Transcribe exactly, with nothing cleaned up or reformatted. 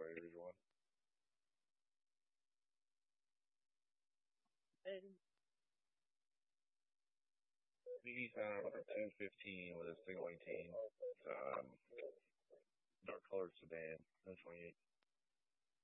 whatever you want. He's uh, like a two fifteen with a single eighteen. It's, um, dark colored sedan, one twenty-eight.